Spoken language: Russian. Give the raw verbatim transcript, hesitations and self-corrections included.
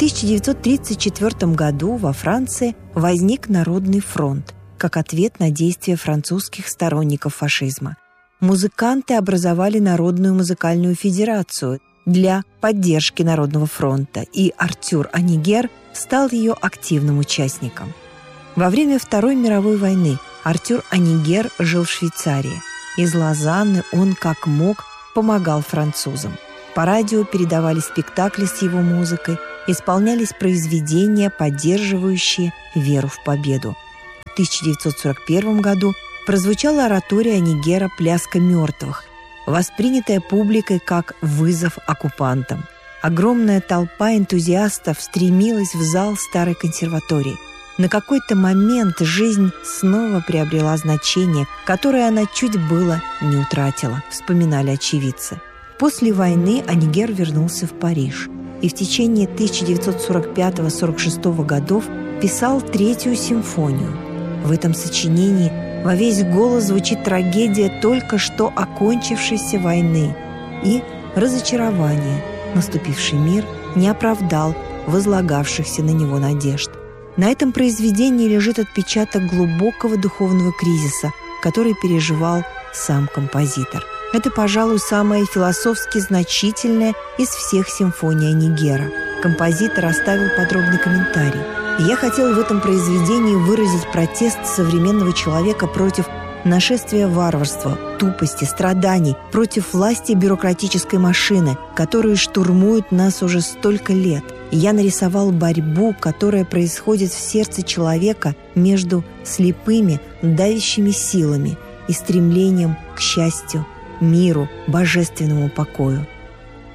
тысяча девятьсот тридцать четвёртом году во Франции возник Народный фронт как ответ на действия французских сторонников фашизма. Музыканты образовали Народную музыкальную федерацию для поддержки Народного фронта, и Артюр Анигер стал ее активным участником. Во время Второй мировой войны Артюр Анигер жил в Швейцарии. Из Лозанны он как мог помогал французам. По радио передавали спектакли с его музыкой, исполнялись произведения, поддерживающие веру в победу. В тысяча девятьсот сорок первом году прозвучала оратория Анигера «Пляска мертвых», воспринятая публикой как вызов оккупантам. Огромная толпа энтузиастов стремилась в зал старой консерватории. На какой-то момент жизнь снова приобрела значение, которое она чуть было не утратила, вспоминали очевидцы. После войны Анигер вернулся в Париж и в течение тысяча девятьсот сорок пятого — сорок шестого годов писал Третью симфонию. В этом сочинении во весь голос звучит трагедия только что окончившейся войны и разочарование. Наступивший мир не оправдал возлагавшихся на него надежд. На этом произведении лежит отпечаток глубокого духовного кризиса, который переживал сам композитор. Это, пожалуй, самая философски значительная из всех симфоний Анигера. Композитор оставил подробный комментарий. И я хотел в этом произведении выразить протест современного человека против нашествия варварства, тупости, страданий, против власти бюрократической машины, которые штурмуют нас уже столько лет. И я нарисовал борьбу, которая происходит в сердце человека между слепыми, давящими силами и стремлением к счастью, миру, божественному покою.